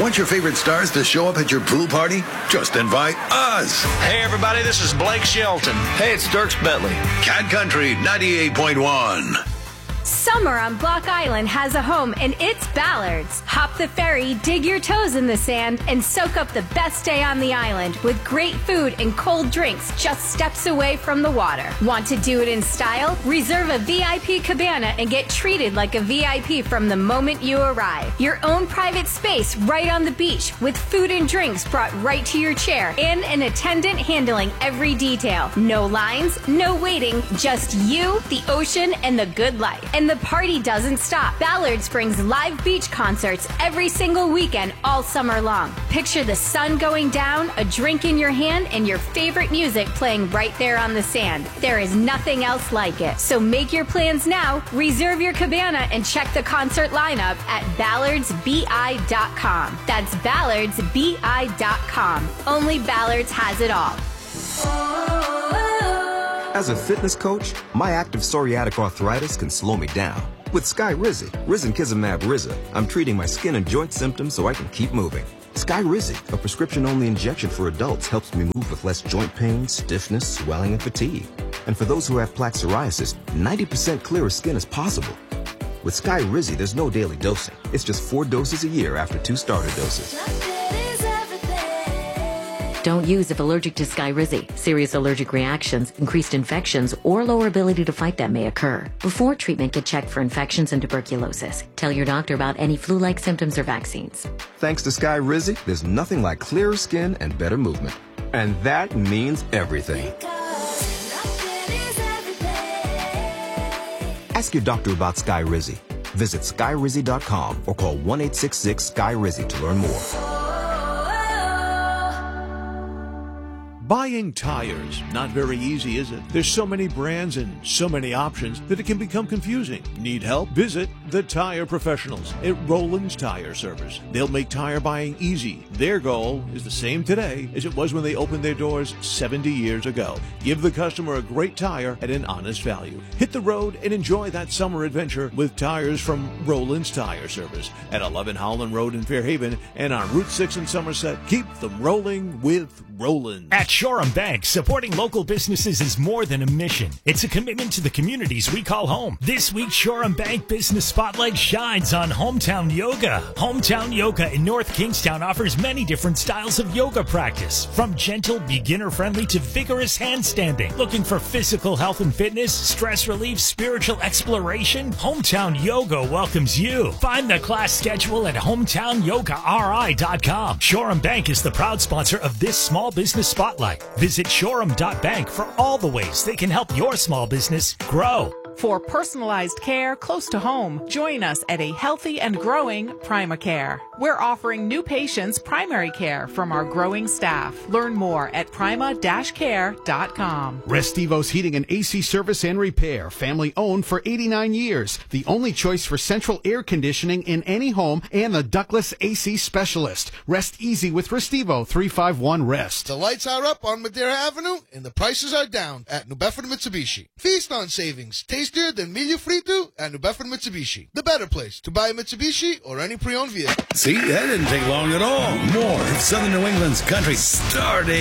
Want your favorite stars to show up at your pool party? Just invite us. Hey, everybody, this is Blake Shelton. Hey, it's Dirks Bentley. Cat Country 98.1. Summer on Block Island has a home, and it's Ballard's. Hop the ferry, dig your toes in the sand, and soak up the best day on the island with great food and cold drinks just steps away from the water. Want to do it in style? Reserve a VIP cabana and get treated like a VIP from the moment you arrive. Your own private space right on the beach with food and drinks brought right to your chair and an attendant handling every detail. No lines, no waiting, just you, the ocean, and the good life. And the party doesn't stop. Ballard's brings live beach concerts every single weekend all summer long. Picture the sun going down, a drink in your hand, and your favorite music playing right there on the sand. There is nothing else like it. So make your plans now, reserve your cabana, and check the concert lineup at ballardsbi.com. That's ballardsbi.com. Only Ballard's has it all. As a fitness coach, my active psoriatic arthritis can slow me down. With Skyrizi, Risankizumab Riza, I'm treating my skin and joint symptoms so I can keep moving. Skyrizi, a prescription-only injection for adults, helps me move with less joint pain, stiffness, swelling, and fatigue. And for those who have plaque psoriasis, 90% clearer skin is possible. With Skyrizi, there's no daily dosing. It's just 4 doses a year after 2 starter doses. Don't use if allergic to Skyrizi. Serious allergic reactions, increased infections, or lower ability to fight them may occur. Before treatment, get checked for infections and tuberculosis. Tell your doctor about any flu-like symptoms or vaccines. Thanks to Skyrizi, there's nothing like clearer skin and better movement. And that means everything. Ask your doctor about Skyrizi. Visit skyrizi.com or call 1-866-SKY-RIZI to learn more. Buying tires, not very easy, is it? There's so many brands and so many options that it can become confusing. Need help? Visit the Tire Professionals at Roland's Tire Service. They'll make tire buying easy. Their goal is the same today as it was when they opened their doors 70 years ago. Give the customer a great tire at an honest value. Hit the road and enjoy that summer adventure with tires from Roland's Tire Service at 11 Howland Road in Fairhaven and on Route 6 in Somerset. Keep them rolling with Roland. At Shoreham Bank, supporting local businesses is more than a mission. It's a commitment to the communities we call home. This week, Shoreham Bank Business Spotlight shines on Hometown Yoga. Hometown Yoga in North Kingstown offers many different styles of yoga practice, from gentle, beginner-friendly to vigorous handstanding. Looking for physical health and fitness, stress relief, spiritual exploration? Hometown Yoga welcomes you. Find the class schedule at hometownyogari.com. Shoreham Bank is the proud sponsor of this Small Business Spotlight. Visit shoreham.bank for all the ways they can help your small business grow. For personalized care close to home, join us at a healthy and growing PrimaCare. We're offering new patients primary care from our growing staff. Learn more at prima-care.com. Restivos Heating and AC Service and Repair, family owned for 89 years. The only choice for central air conditioning in any home and the ductless AC specialist. Rest easy with Restivo 351-REST. The lights are up on Madeira Avenue and the prices are down at New Bedford Mitsubishi. Feast on savings. Tastier than Milho Frito at New Bedford Mitsubishi. The better place to buy a Mitsubishi or any pre-owned vehicle. See, that didn't take long at all. More of Southern New England's country starting